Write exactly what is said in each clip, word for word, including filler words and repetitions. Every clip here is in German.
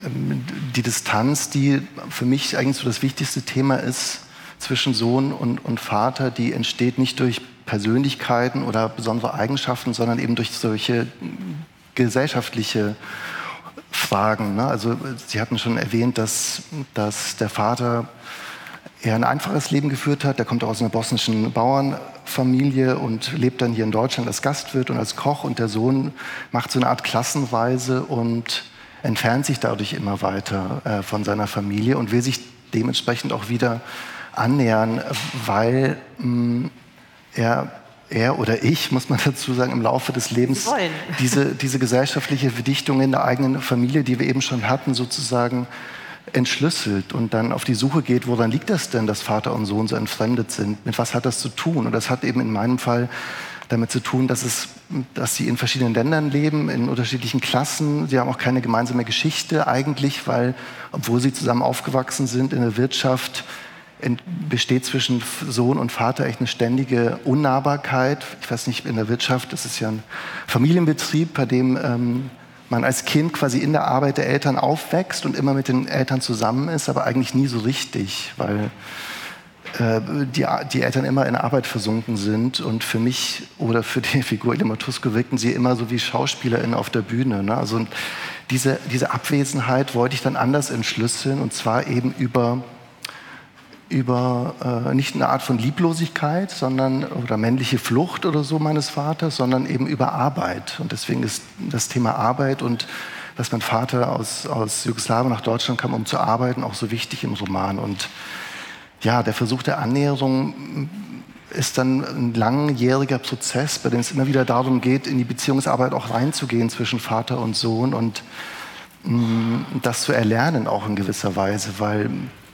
die Distanz, die für mich eigentlich so das wichtigste Thema ist zwischen Sohn und, und Vater, die entsteht nicht durch Persönlichkeiten oder besondere Eigenschaften, sondern eben durch solche gesellschaftliche Fragen. Ne? Also Sie hatten schon erwähnt, dass, dass der Vater eher ein einfaches Leben geführt hat. Der kommt auch aus einer bosnischen Bauernfamilie und lebt dann hier in Deutschland als Gastwirt und als Koch. Und der Sohn macht so eine Art Klassenreise und entfernt sich dadurch immer weiter äh, von seiner Familie und will sich dementsprechend auch wieder annähern, weil mh, er, er oder ich, muss man dazu sagen, im Laufe des Lebens diese, diese gesellschaftliche Verdichtung in der eigenen Familie, die wir eben schon hatten, sozusagen entschlüsselt und dann auf die Suche geht, woran liegt das denn, dass Vater und Sohn so entfremdet sind? Mit was hat das zu tun? Und das hat eben in meinem Fall damit zu tun, dass, es, dass sie in verschiedenen Ländern leben, in unterschiedlichen Klassen. Sie haben auch keine gemeinsame Geschichte eigentlich, weil, obwohl sie zusammen aufgewachsen sind in der Wirtschaft, besteht zwischen Sohn und Vater echt eine ständige Unnahbarkeit. Ich weiß nicht, in der Wirtschaft, das ist ja ein Familienbetrieb, bei dem ähm, man als Kind quasi in der Arbeit der Eltern aufwächst und immer mit den Eltern zusammen ist, aber eigentlich nie so richtig, weil äh, die, die Eltern immer in Arbeit versunken sind. Und für mich oder für die Figur Ilma Tusko wirkten sie immer so wie SchauspielerInnen auf der Bühne. Ne? Also diese, diese Abwesenheit wollte ich dann anders entschlüsseln, und zwar eben über über äh, nicht eine Art von Lieblosigkeit, sondern oder männliche Flucht oder so meines Vaters, sondern eben über Arbeit. Und deswegen ist das Thema Arbeit und dass mein Vater aus, aus Jugoslawien nach Deutschland kam, um zu arbeiten, auch so wichtig im Roman. Und ja, der Versuch der Annäherung ist dann ein langjähriger Prozess, bei dem es immer wieder darum geht, in die Beziehungsarbeit auch reinzugehen zwischen Vater und Sohn und mh, das zu erlernen auch in gewisser Weise, weil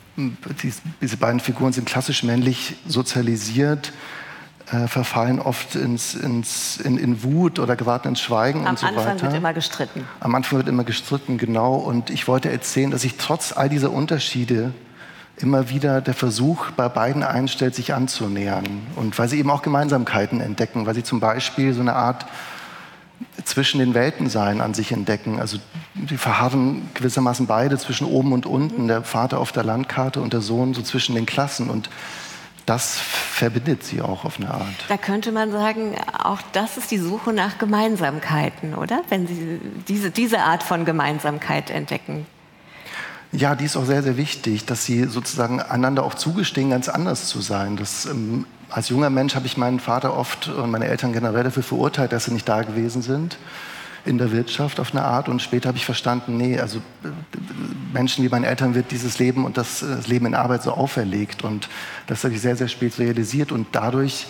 diese beiden Figuren sind klassisch männlich sozialisiert, äh, verfallen oft ins, ins, in, in Wut oder geraten ins Schweigen Am und so weiter. Am Anfang wird immer gestritten. Am Anfang wird immer gestritten, genau. Und ich wollte erzählen, dass sich trotz all dieser Unterschiede immer wieder der Versuch bei beiden einstellt, sich anzunähern. Und weil sie eben auch Gemeinsamkeiten entdecken, weil sie zum Beispiel so eine Art zwischen den Welten sein an sich entdecken. Also die verharren gewissermaßen beide zwischen oben und unten, der Vater auf der Landkarte und der Sohn so zwischen den Klassen. Und das verbindet sie auch auf eine Art. Da könnte man sagen, auch das ist die Suche nach Gemeinsamkeiten, oder? Wenn Sie diese, diese Art von Gemeinsamkeit entdecken. Ja, die ist auch sehr, sehr wichtig, dass sie sozusagen einander auch zugestehen, ganz anders zu sein. Das, ähm, als junger Mensch habe ich meinen Vater oft und meine Eltern generell dafür verurteilt, dass sie nicht da gewesen sind in der Wirtschaft auf eine Art. Und später habe ich verstanden, nee, also äh, Menschen wie meinen Eltern wird dieses Leben und das, das Leben in Arbeit so auferlegt. Und das habe ich sehr, sehr spät realisiert. Und dadurch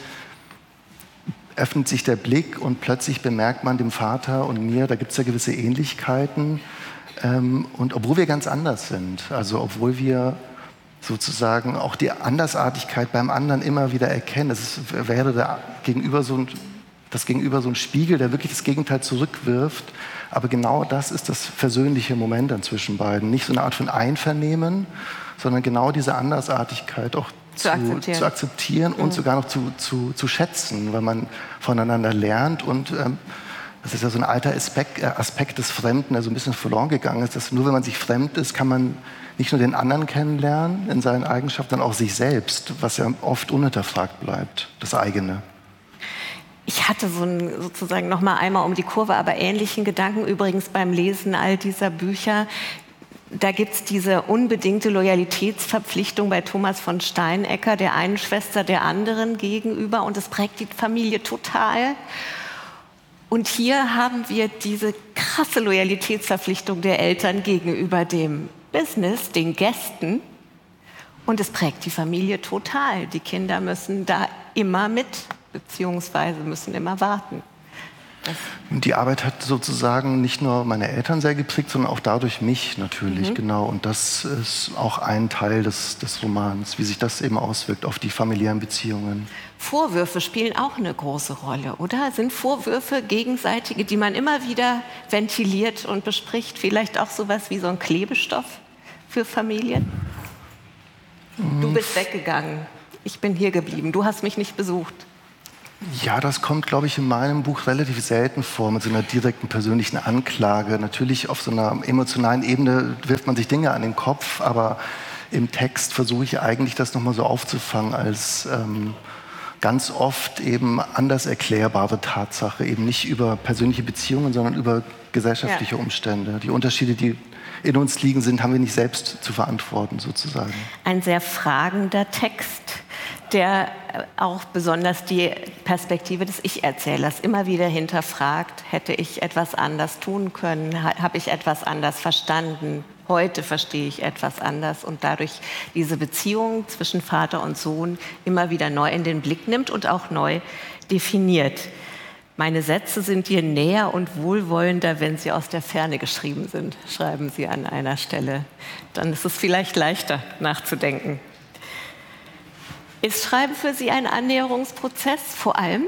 öffnet sich der Blick und plötzlich bemerkt man dem Vater und mir, da gibt es ja gewisse Ähnlichkeiten. Ähm, und obwohl wir ganz anders sind, also obwohl wir sozusagen auch die Andersartigkeit beim anderen immer wieder erkennen, es wäre da gegenüber so ein, das Gegenüber so ein Spiegel, der wirklich das Gegenteil zurückwirft, aber genau das ist das versöhnliche Moment dann zwischen beiden. Nicht so eine Art von Einvernehmen, sondern genau diese Andersartigkeit auch zu, zu akzeptieren, zu akzeptieren und mhm. sogar noch zu, zu, zu schätzen, weil man voneinander lernt und ähm, das ist ja so ein alter Aspekt, Aspekt des Fremden, der so ein bisschen verloren gegangen ist, dass nur wenn man sich fremd ist, kann man nicht nur den anderen kennenlernen in seinen Eigenschaften, sondern auch sich selbst, was ja oft unhinterfragt bleibt, das eigene. Ich hatte so einen, sozusagen noch mal einmal um die Kurve, aber ähnlichen Gedanken übrigens beim Lesen all dieser Bücher. Da gibt es diese unbedingte Loyalitätsverpflichtung bei Thomas von Steinecker, der einen Schwester der anderen gegenüber, und das prägt die Familie total. Und hier haben wir diese krasse Loyalitätsverpflichtung der Eltern gegenüber dem Business, den Gästen. Und es prägt die Familie total. Die Kinder müssen da immer mit, beziehungsweise müssen immer warten. Das Die Arbeit hat sozusagen nicht nur meine Eltern sehr geprägt, sondern auch dadurch mich natürlich, mhm. genau. Und das ist auch ein Teil des, des Romans, wie sich das eben auswirkt auf die familiären Beziehungen. Vorwürfe spielen auch eine große Rolle, oder? Sind Vorwürfe gegenseitige, die man immer wieder ventiliert und bespricht, vielleicht auch sowas wie so ein Klebestoff für Familien? Mhm. Du bist weggegangen, ich bin hier geblieben, du hast mich nicht besucht. Ja, das kommt, glaube ich, in meinem Buch relativ selten vor, mit so einer direkten persönlichen Anklage. Natürlich auf so einer emotionalen Ebene wirft man sich Dinge an den Kopf, aber im Text versuche ich eigentlich, das nochmal so aufzufangen als ähm, ganz oft eben anders erklärbare Tatsache, eben nicht über persönliche Beziehungen, sondern über gesellschaftliche ja. Umstände. Die Unterschiede, die in uns liegen, sind, haben wir nicht selbst zu verantworten, sozusagen. Ein sehr fragender Text, der auch besonders die Perspektive des Ich-Erzählers immer wieder hinterfragt, hätte ich etwas anders tun können, habe ich etwas anders verstanden, heute verstehe ich etwas anders und dadurch diese Beziehung zwischen Vater und Sohn immer wieder neu in den Blick nimmt und auch neu definiert. Meine Sätze sind dir näher und wohlwollender, wenn sie aus der Ferne geschrieben sind, schreiben Sie an einer Stelle. Dann ist es vielleicht leichter nachzudenken. Ist Schreiben für Sie ein Annäherungsprozess vor allem?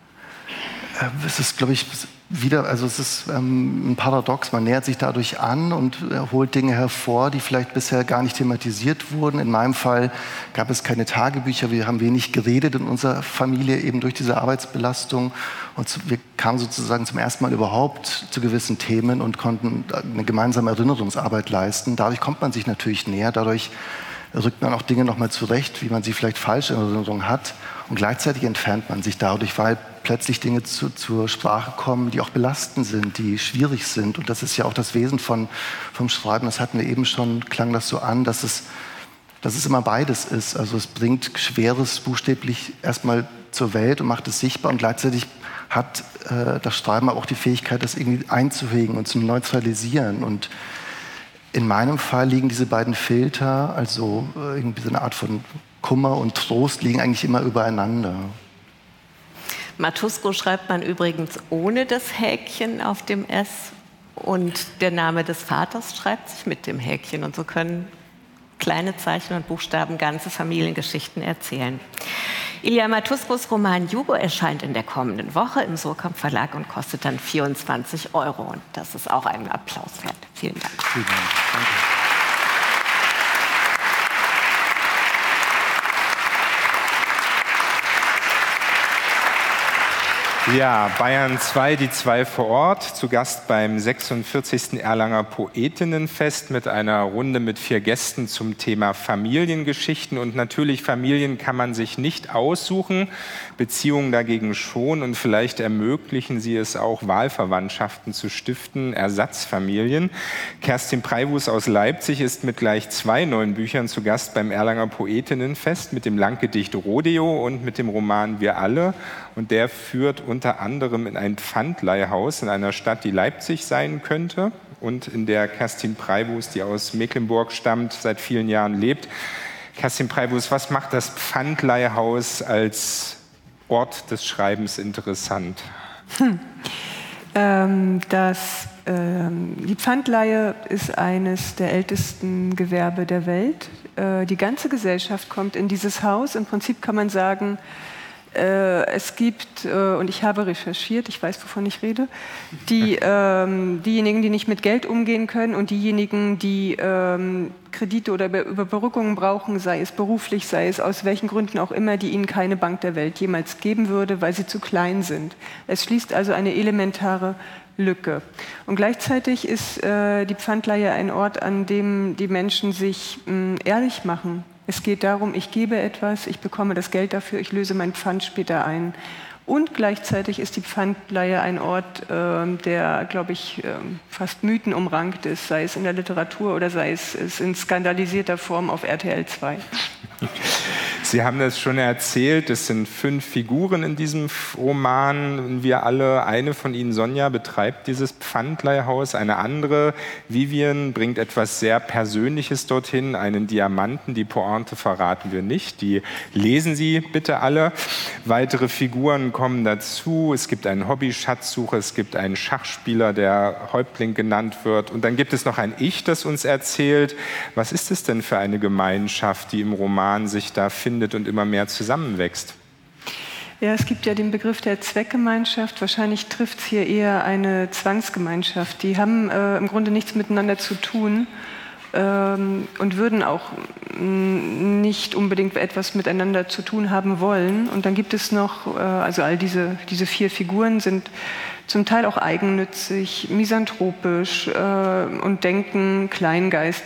Es ist, glaube ich, wieder, also es ist ähm, ein Paradox. Man nähert sich dadurch an und äh, holt Dinge hervor, die vielleicht bisher gar nicht thematisiert wurden. In meinem Fall gab es keine Tagebücher. Wir haben wenig geredet in unserer Familie, eben durch diese Arbeitsbelastung. Und zu, wir kamen sozusagen zum ersten Mal überhaupt zu gewissen Themen und konnten eine gemeinsame Erinnerungsarbeit leisten. Dadurch kommt man sich natürlich näher. Dadurch rückt man auch Dinge nochmal zurecht, wie man sie vielleicht falsch in Erinnerung hat. Und gleichzeitig entfernt man sich dadurch, weil plötzlich Dinge zu, zur Sprache kommen, die auch belastend sind, die schwierig sind. Und das ist ja auch das Wesen von, vom Schreiben. Das hatten wir eben schon, klang das so an, dass es, dass es immer beides ist. Also es bringt Schweres buchstäblich erstmal zur Welt und macht es sichtbar. Und gleichzeitig hat äh, das Schreiben auch die Fähigkeit, das irgendwie einzuhegen und zu neutralisieren. Und in meinem Fall liegen diese beiden Filter, also irgendwie so eine Art von Kummer und Trost, liegen eigentlich immer übereinander. Matuszko schreibt man übrigens ohne das Häkchen auf dem S und der Name des Vaters schreibt sich mit dem Häkchen. Und so können kleine Zeichen und Buchstaben ganze Familiengeschichten erzählen. Ilya Matuszkos Roman Jugo erscheint in der kommenden Woche im Surkamp Verlag und kostet dann vierundzwanzig Euro. Und das ist auch einen Applaus wert. Vielen Dank. Vielen Dank. Danke. Ja, Bayern zwei, die zwei vor Ort, zu Gast beim sechsundvierzigsten Erlanger Poetinnenfest mit einer Runde mit vier Gästen zum Thema Familiengeschichten. Und natürlich, Familien kann man sich nicht aussuchen, Beziehungen dagegen schon. Und vielleicht ermöglichen sie es auch, Wahlverwandtschaften zu stiften, Ersatzfamilien. Kerstin Preiwus aus Leipzig ist mit gleich zwei neuen Büchern zu Gast beim Erlanger Poetinnenfest, mit dem Langgedicht Rodeo und mit dem Roman Wir alle. Und der führt unter anderem in ein Pfandleihhaus in einer Stadt, die Leipzig sein könnte und in der Kerstin Preiwus, die aus Mecklenburg stammt, seit vielen Jahren lebt. Kerstin Preiwus, was macht das Pfandleihhaus als Ort des Schreibens interessant? Hm. Ähm, das, ähm, die Pfandleihe ist eines der ältesten Gewerbe der Welt. Äh, die ganze Gesellschaft kommt in dieses Haus. Im Prinzip kann man sagen, es gibt, und ich habe recherchiert, ich weiß, wovon ich rede, die, ähm, diejenigen, die nicht mit Geld umgehen können und diejenigen, die ähm, Kredite oder Überbrückungen brauchen, sei es beruflich, sei es aus welchen Gründen auch immer, die ihnen keine Bank der Welt jemals geben würde, weil sie zu klein sind. Es schließt also eine elementare Lücke. Und gleichzeitig ist äh, die Pfandleihe ein Ort, an dem die Menschen sich mh, ehrlich machen. Es geht darum, ich gebe etwas, ich bekomme das Geld dafür, ich löse mein Pfand später ein. Und gleichzeitig ist die Pfandleihe ein Ort, äh, der, glaube ich, äh, fast mythenumrankt ist, sei es in der Literatur oder sei es, es in skandalisierter Form auf R T L zwei. Sie haben das schon erzählt, es sind fünf Figuren in diesem Roman. Wir alle, eine von ihnen, Sonja, betreibt dieses Pfandleihhaus, eine andere, Vivian, bringt etwas sehr Persönliches dorthin, einen Diamanten. Die Pointe verraten wir nicht, die lesen Sie bitte alle. Weitere Figuren kommen dazu. Es gibt einen Hobby-Schatzsucher, es gibt einen Schachspieler, der Häuptling genannt wird. Und dann gibt es noch ein Ich, das uns erzählt. Was ist es denn für eine Gemeinschaft, die im Roman sich da findet und immer mehr zusammenwächst? Ja, es gibt ja den Begriff der Zweckgemeinschaft. Wahrscheinlich trifft es hier eher eine Zwangsgemeinschaft. Die haben äh, im Grunde nichts miteinander zu tun. ähm, und würden auch mh, nicht unbedingt etwas miteinander zu tun haben wollen. Und dann gibt es noch, äh, also all diese, diese vier Figuren sind zum Teil auch eigennützig, misanthropisch äh, und denken kleingeistig